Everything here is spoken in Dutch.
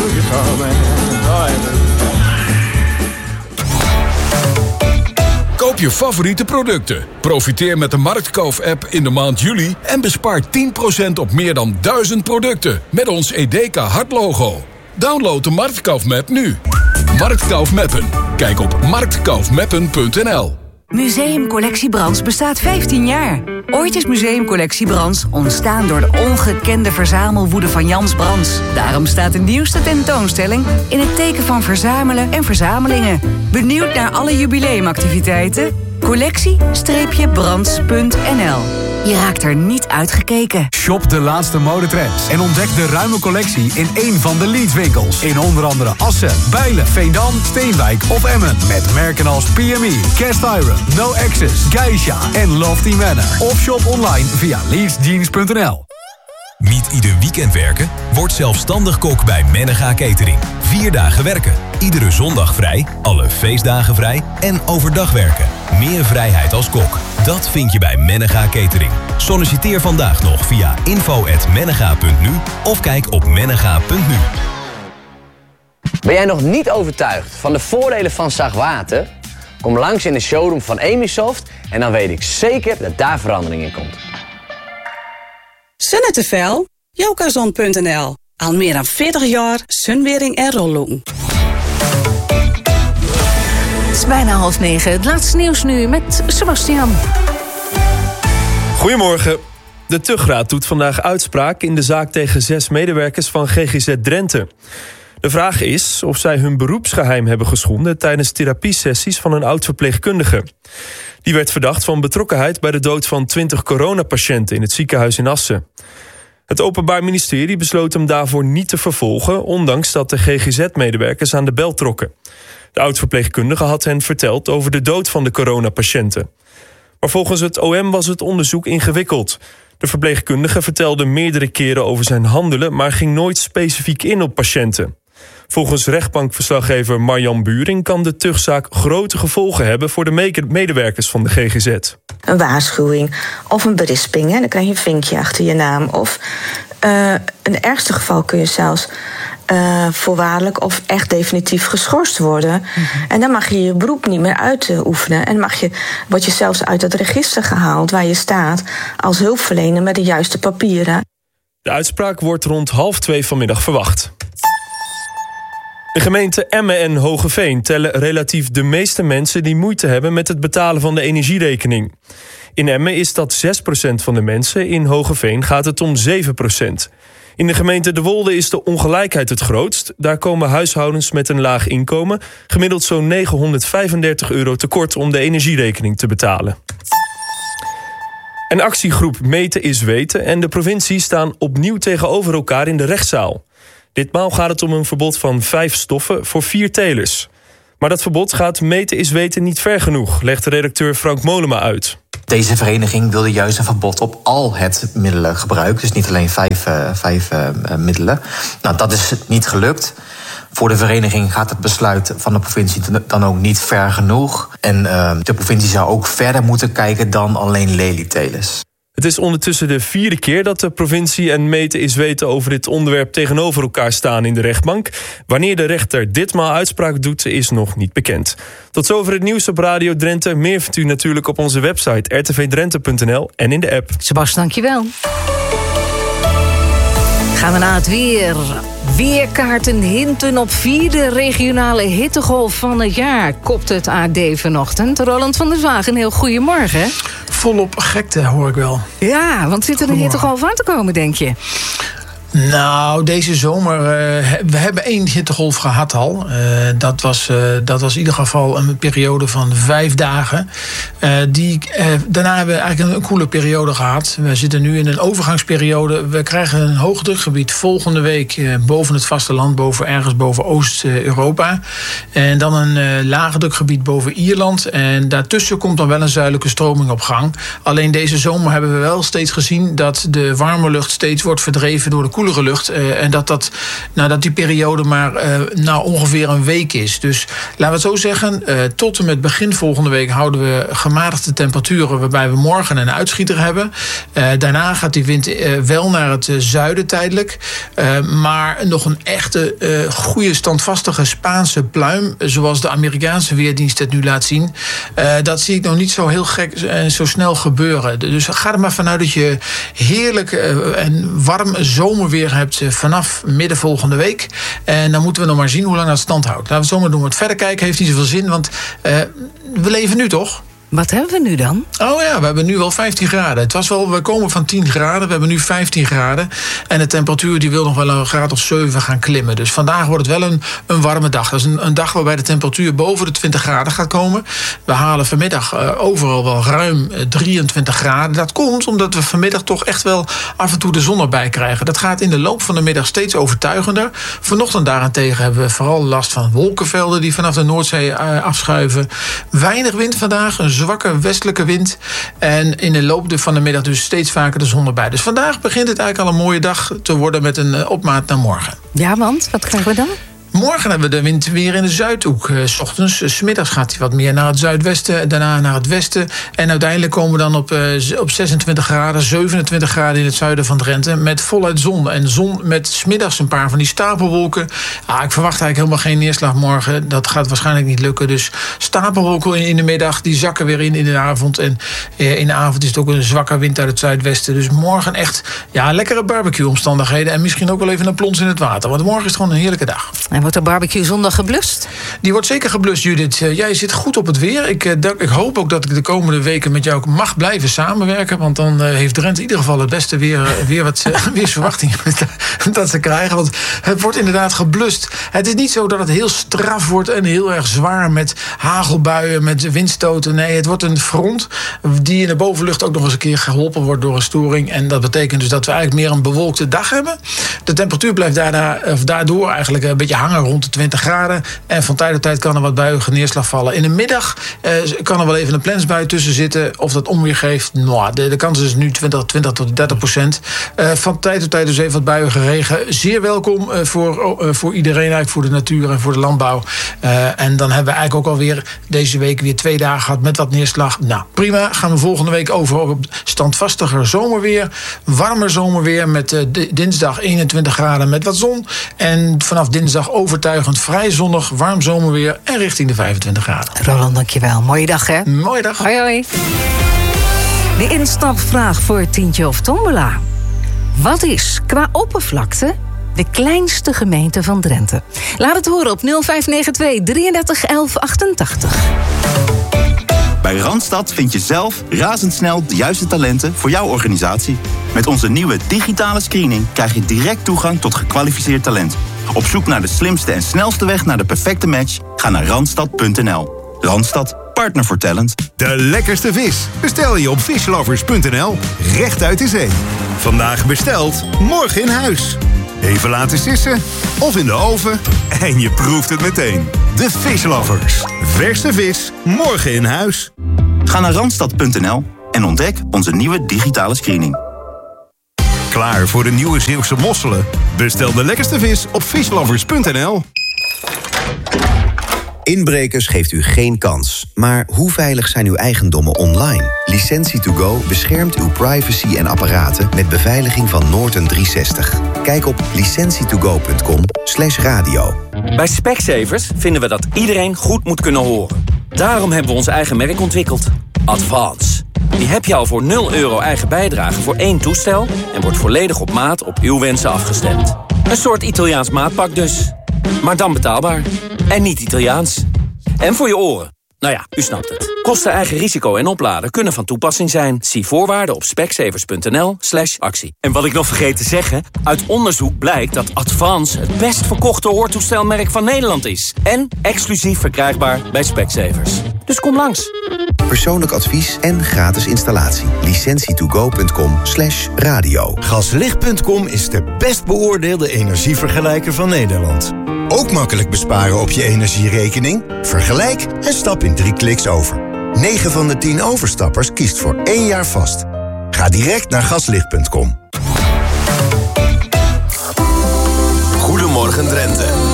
Koop je favoriete producten. Profiteer met de Marktkoop-app in de maand juli en bespaar 10% op meer dan 1000 producten met ons Edeka hartlogo. Download de Marktkoop-map nu. Marktkoop-mappen. Kijk op marktkoopmappen.nl. Museumcollectie Brands bestaat 15 jaar. Ooit is Museumcollectie Brands ontstaan door de ongekende verzamelwoede van Jans Brands. Daarom staat de nieuwste tentoonstelling in het teken van verzamelen en verzamelingen. Benieuwd naar alle jubileumactiviteiten? Collectie-brands.nl. Je raakt er niet uitgekeken. Shop de laatste modetrends en ontdek de ruime collectie in één van de Leeds-winkels. In onder andere Assen, Bijlen, Veendam, Steenwijk of Emmen. Met merken als PME, Cast Iron, No Access, Geisha en Lofty Manor. Of shop online via leedsjeans.nl. Niet ieder weekend werken? Word zelfstandig kok bij Mennega Catering. 4 dagen werken, iedere zondag vrij, alle feestdagen vrij en overdag werken. Meer vrijheid als kok, dat vind je bij Mennega Catering. Solliciteer vandaag nog via info@mennega.nu of kijk op mennega.nu. Ben jij nog niet overtuigd van de voordelen van zachtwater? Kom langs in de showroom van Emisoft en dan weet ik zeker dat daar verandering in komt. Zonnetevel? Jokazon.nl. Al meer dan 40 jaar zonwering en rolloen. Het is bijna 8:30. Het laatste nieuws nu met Sebastian. Goedemorgen. De Tugraad doet vandaag uitspraak in de zaak tegen 6 medewerkers van GGZ Drenthe. De vraag is of zij hun beroepsgeheim hebben geschonden tijdens therapiesessies van een oud-verpleegkundige. Die werd verdacht van betrokkenheid bij de dood van 20 coronapatiënten in het ziekenhuis in Assen. Het Openbaar Ministerie besloot hem daarvoor niet te vervolgen, ondanks dat de GGZ-medewerkers aan de bel trokken. De oud-verpleegkundige had hen verteld over de dood van de coronapatiënten. Maar volgens het OM was het onderzoek ingewikkeld. De verpleegkundige vertelde meerdere keren over zijn handelen, maar ging nooit specifiek in op patiënten. Volgens rechtbankverslaggever Marjan Buring kan de tuchtzaak grote gevolgen hebben voor de medewerkers van de GGZ. Een waarschuwing of een berisping, hè? Dan krijg je een vinkje achter je naam. Of in het ergste geval kun je zelfs voorwaardelijk of echt definitief geschorst worden. En dan mag je je beroep niet meer uitoefenen. En word je zelfs uit het register gehaald waar je staat als hulpverlener met de juiste papieren. De uitspraak wordt rond 1:30 vanmiddag verwacht. De gemeenten Emmen en Hoogeveen tellen relatief de meeste mensen die moeite hebben met het betalen van de energierekening. In Emmen is dat 6% van de mensen, in Hoogeveen gaat het om 7%. In de gemeente De Wolde is de ongelijkheid het grootst. Daar komen huishoudens met een laag inkomen gemiddeld zo'n €935 tekort om de energierekening te betalen. Een actiegroep Meten is Weten en de provincie staan opnieuw tegenover elkaar in de rechtszaal. Ditmaal gaat het om een verbod van 5 stoffen voor 4 telers. Maar dat verbod gaat Meten is Weten niet ver genoeg, legt de redacteur Frank Molema uit. Deze vereniging wilde juist een verbod op al het middelengebruik. Dus niet alleen 5 middelen. Nou, dat is niet gelukt. Voor de vereniging gaat het besluit van de provincie dan ook niet ver genoeg. En de provincie zou ook verder moeten kijken dan alleen lelietelers. Het is ondertussen de 4e keer dat de provincie en Meten is Weten over dit onderwerp tegenover elkaar staan in de rechtbank. Wanneer de rechter ditmaal uitspraak doet, is nog niet bekend. Tot zover het nieuws op Radio Drenthe. Meer vindt u natuurlijk op onze website rtvdrenthe.nl en in de app. Sebastian, dankjewel. Gaan we naar het weer. Weerkaarten hinten op 4e regionale hittegolf van het jaar, kopt het AD vanochtend. Roland van der Zwaag, een heel goedemorgen. Volop gekte, hoor ik wel. Ja, want zit er een hittegolf aan te komen, denk je? Nou, deze zomer, we hebben 1 hittegolf gehad al. Dat was in ieder geval een periode van 5 dagen. Daarna hebben we eigenlijk een koele periode gehad. We zitten nu in een overgangsperiode. We krijgen een hoogdrukgebied volgende week boven het vasteland, ergens boven Oost-Europa. En dan een lage drukgebied boven Ierland. En daartussen komt dan wel een zuidelijke stroming op gang. Alleen deze zomer hebben we wel steeds gezien dat de warme lucht steeds wordt verdreven door de koele koelere lucht. En dat die periode maar ongeveer een week is. Dus laten we het zo zeggen, tot en met begin volgende week houden we gematigde temperaturen, waarbij we morgen een uitschieter hebben. Daarna gaat die wind wel naar het zuiden tijdelijk. Maar nog een echte goede standvastige Spaanse pluim, zoals de Amerikaanse weerdienst het nu laat zien, dat zie ik nog niet zo heel gek en zo snel gebeuren. Dus ga er maar vanuit dat je heerlijk en warm zomerweer hebt vanaf midden volgende week. En dan moeten we nog maar zien hoe lang dat stand houdt. Laten we het zo maar doen. Want verder kijken heeft niet zoveel zin, want we leven nu toch? Wat hebben we nu dan? Oh ja, we hebben nu wel 15 graden. We komen van 10 graden, we hebben nu 15 graden. En de temperatuur die wil nog wel een graad of 7 gaan klimmen. Dus vandaag wordt het wel een warme dag. Dat is een dag waarbij de temperatuur boven de 20 graden gaat komen. We halen vanmiddag overal wel ruim 23 graden. Dat komt omdat we vanmiddag toch echt wel af en toe de zon erbij krijgen. Dat gaat in de loop van de middag steeds overtuigender. Vanochtend daarentegen hebben we vooral last van wolkenvelden die vanaf de Noordzee afschuiven. Weinig wind vandaag, een zwakke westelijke wind. En in de loop van de middag dus steeds vaker de zon erbij. Dus vandaag begint het eigenlijk al een mooie dag te worden met een opmaat naar morgen. Ja, want wat krijgen we dan? Morgen hebben we de wind weer in de Zuidhoek. 's ochtends, 's middags gaat hij wat meer naar het zuidwesten, daarna naar het westen. En uiteindelijk komen we dan op 26 graden, 27 graden in het zuiden van Drenthe. Met voluit zon. En zon met 's middags een paar van die stapelwolken. Ik verwacht eigenlijk helemaal geen neerslag morgen. Dat gaat waarschijnlijk niet lukken. Dus stapelwolken in de middag, die zakken weer in de avond. En in de avond is het ook een zwakke wind uit het zuidwesten. Dus morgen echt lekkere barbecue-omstandigheden. En misschien ook wel even een plons in het water. Want morgen is het gewoon een heerlijke dag. En wordt de barbecue zondag geblust? Die wordt zeker geblust, Judith. Jij zit goed op het weer. Ik hoop ook dat ik de komende weken met jou mag blijven samenwerken. Want dan heeft Drenthe in ieder geval het beste weer wat weersverwachting dat ze krijgen. Want het wordt inderdaad geblust. Het is niet zo dat het heel straf wordt en heel erg zwaar met hagelbuien, met windstoten. Nee, het wordt een front die in de bovenlucht ook nog eens een keer geholpen wordt door een storing. En dat betekent dus dat we eigenlijk meer een bewolkte dag hebben. De temperatuur blijft daardoor eigenlijk een beetje hangen rond de 20 graden. En van tijd tot tijd kan er wat buiige neerslag vallen. In de middag kan er wel even een plensbui tussen zitten. Of dat onweer geeft. De kans is nu 20 tot 30%. Van tijd tot tijd dus even wat buiige regen. Zeer welkom voor iedereen, eigenlijk voor de natuur en voor de landbouw. En dan hebben we eigenlijk ook alweer deze week weer 2 dagen gehad met wat neerslag. Nou, prima. Gaan we volgende week over op standvastiger zomerweer. Warmer zomerweer met dinsdag 21 graden met wat zon. En vanaf dinsdag overtuigend vrij zonnig, warm zomerweer en richting de 25 graden. Roland, dankjewel. Mooie dag, hè? Mooie dag. Hoi, hoi. De instapvraag voor Tientje of Tombola. Wat is qua oppervlakte de kleinste gemeente van Drenthe? Laat het horen op 0592 33 11 88. Bij Randstad vind je zelf razendsnel de juiste talenten voor jouw organisatie. Met onze nieuwe digitale screening krijg je direct toegang tot gekwalificeerd talent. Op zoek naar de slimste en snelste weg naar de perfecte match? Ga naar randstad.nl. Randstad, partner voor talent. De lekkerste vis bestel je op fishlovers.nl. Recht uit de zee. Vandaag besteld, morgen in huis. Even laten sissen of in de oven en je proeft het meteen. De Fishlovers. Verse vis, morgen in huis. Ga naar randstad.nl en ontdek onze nieuwe digitale screening. Klaar voor de nieuwe Zeeuwse mosselen? Bestel de lekkerste vis op fishlovers.nl. Inbrekers geeft u geen kans. Maar hoe veilig zijn uw eigendommen online? Licentie2Go beschermt uw privacy en apparaten met beveiliging van Norton 360. Kijk op licentietogo.com/radio. Bij Specsavers vinden we dat iedereen goed moet kunnen horen. Daarom hebben we ons eigen merk ontwikkeld. Advance. Die heb je al voor €0 eigen bijdrage voor 1 toestel en wordt volledig op maat op uw wensen afgestemd. Een soort Italiaans maatpak dus. Maar dan betaalbaar. En niet Italiaans. En voor je oren. Nou ja, u snapt het. Kosten, eigen risico en opladen kunnen van toepassing zijn. Zie voorwaarden op specsavers.nl/actie. En wat ik nog vergeet te zeggen, uit onderzoek blijkt dat Advance het best verkochte hoortoestelmerk van Nederland is. En exclusief verkrijgbaar bij Specsavers. Dus kom langs. Persoonlijk advies en gratis installatie. licentietogo.com/radio. Gaslicht.com is de best beoordeelde energievergelijker van Nederland. Ook makkelijk besparen op je energierekening? Vergelijk en stap in 3 kliks over. 9 van de 10 overstappers kiest voor 1 jaar vast. Ga direct naar gaslicht.com. Goedemorgen Drenthe.